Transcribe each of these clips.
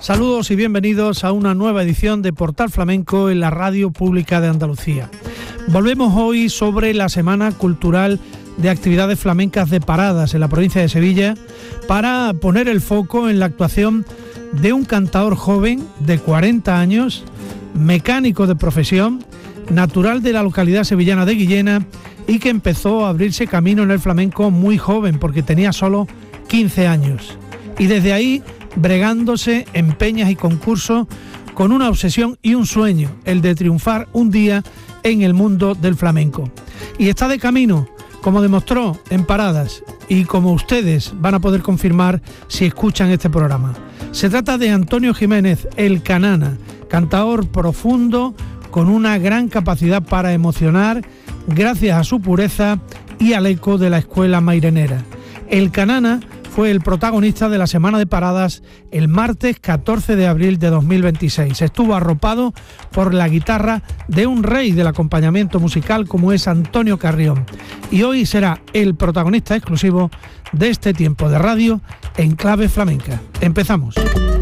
Saludos y bienvenidos a una nueva edición de Portal Flamenco en la Radio Pública de Andalucía. Volvemos hoy sobre la Semana Cultural de Actividades Flamencas de Paradas en la provincia de Sevilla para poner el foco en la actuación de un cantador joven de 40 años, mecánico de profesión, natural de la localidad sevillana de Guillena y que empezó a abrirse camino en el flamenco muy joven porque tenía solo 15 años. Y desde ahí bregándose en peñas y concursos con una obsesión y un sueño, el de triunfar un día en el mundo del flamenco. Y está de camino, como demostró en Paradas y como ustedes van a poder confirmar si escuchan este programa. Se trata de Antonio Jiménez, el Canana, cantador profundo con una gran capacidad para emocionar gracias a su pureza y al eco de la escuela mairenera. El Canana fue el protagonista de la Semana de Paradas el martes 14 de abril de 2026. Estuvo arropado por la guitarra de un rey del acompañamiento musical como es Antonio Carrión. Y hoy será el protagonista exclusivo de este tiempo de radio en clave flamenca. Empezamos.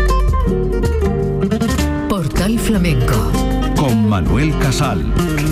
Portal Flamenco con Manuel Casal.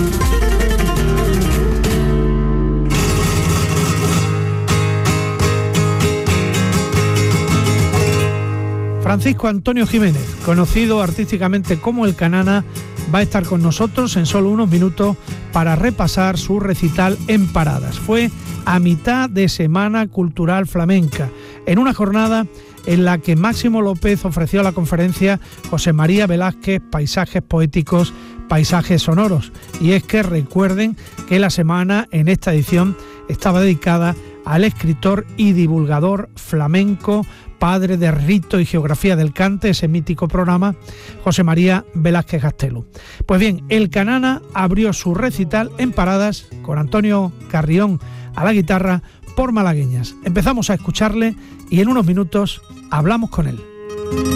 Francisco Antonio Jiménez, conocido artísticamente como el Canana, va a estar con nosotros en solo unos minutos para repasar su recital en Paradas. Fue a mitad de Semana Cultural Flamenca, en una jornada en la que Máximo López ofreció la conferencia José María Velázquez, Paisajes Poéticos, Paisajes Sonoros. Y es que recuerden que la semana en esta edición estaba dedicada al escritor y divulgador flamenco, padre de Rito y Geografía del Cante, ese mítico programa, José María Velázquez Gastelu. Pues bien, el Canana abrió su recital en Paradas con Antonio Carrión a la guitarra por malagueñas. Empezamos a escucharle y en unos minutos hablamos con él.